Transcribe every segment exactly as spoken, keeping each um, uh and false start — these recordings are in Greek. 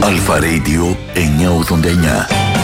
Αλφα Radio εννιακόσια ογδόντα εννιά.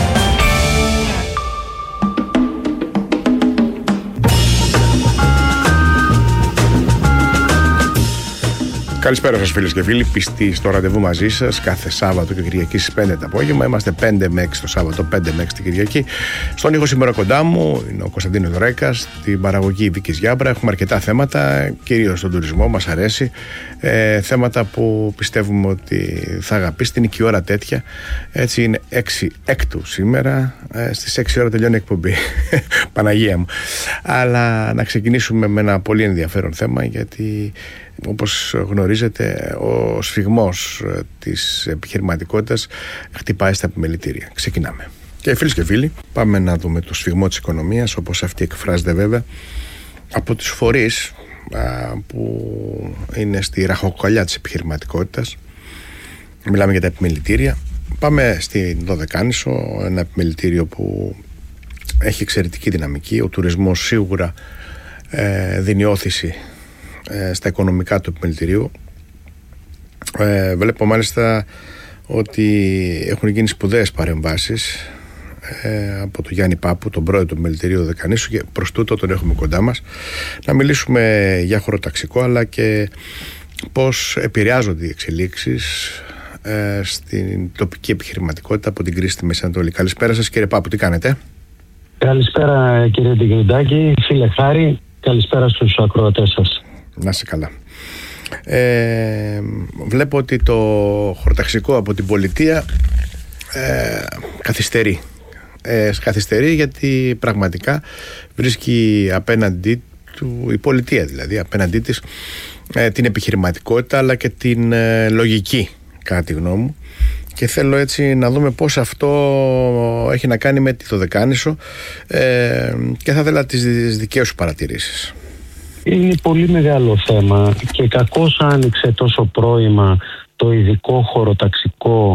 Καλησπέρα σας φίλες και φίλοι, πιστοί στο ραντεβού μαζί σας κάθε Σάββατο και Κυριακή στις πέντε το απόγευμα. Είμαστε πέντε με έξι το Σάββατο, πέντε με έξι την Κυριακή. Στον ήχο σήμερα κοντά μου είναι ο Κωνσταντίνος Ρέκας, την παραγωγή Βίκης Γιάμπρα. Έχουμε αρκετά θέματα, κυρίως στον τουρισμό, μας αρέσει. Ε, θέματα που πιστεύουμε ότι θα αγαπήσετε, είναι και η ώρα τέτοια. Έτσι είναι έξι έκτου σήμερα, ε, στις έξι ώρα τελειώνει η εκπομπή. Παναγία μου. Αλλά να ξεκινήσουμε με ένα πολύ ενδιαφέρον θέμα, γιατί όπως γνωρίζετε ο σφιγμός της επιχειρηματικότητας χτυπάει στα επιμελητήρια. Ξεκινάμε. Και φίλες και φίλοι, πάμε να δούμε το σφιγμό της οικονομίας, όπως αυτή εκφράζεται βέβαια από τους φορείς α, που είναι στη ραχοκοκαλιά της επιχειρηματικότητας. Μιλάμε για τα επιμελητήρια. Πάμε στην Δωδεκάνησο, ένα επιμελητήριο που έχει εξαιρετική δυναμική. Ο τουρισμός σίγουρα ε, δίνει όθηση στα οικονομικά του επιμελητηρίου. Ε, βλέπω μάλιστα ότι έχουν γίνει σπουδαίες παρεμβάσεις ε, από τον Γιάννη Πάπου, τον πρόεδρο του επιμελητηρίου Δωδεκανήσου, και προς τούτο τον έχουμε κοντά μας να μιλήσουμε για χωροταξικό, αλλά και πώς επηρεάζονται οι εξελίξεις ε, στην τοπική επιχειρηματικότητα από την κρίση στη Μέση Ανατολή. Καλησπέρα σας κύριε Πάπου, τι κάνετε? Καλησπέρα κύριε Ντιγκρουντάκη, φίλε Χάρη, καλησπέρα στους ακροατές σας. Να είσαι καλά. Ε, βλέπω ότι το χωροταξικό από την πολιτεία ε, καθυστερεί. Ε, καθυστερεί γιατί πραγματικά βρίσκει απέναντί του, η πολιτεία δηλαδή, απέναντί της ε, την επιχειρηματικότητα αλλά και την ε, λογική, κατά τη γνώμη μου. Και θέλω έτσι να δούμε πώς αυτό έχει να κάνει με τη Δωδεκάνησο ε, και θα ήθελα τις δικές σου παρατηρήσεις. Είναι πολύ μεγάλο θέμα και κακώς άνοιξε τόσο πρόημα το ειδικό χωροταξικό